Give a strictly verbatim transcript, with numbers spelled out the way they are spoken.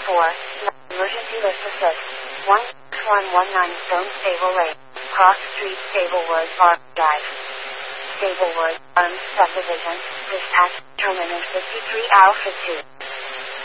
four, emergency list assist. one one one nine Stone Stable Lane, Cross Street, Staplewood, Park Drive. Staplewood, Arms Subdivision, dispatch, terminus fifty-three Alpha two.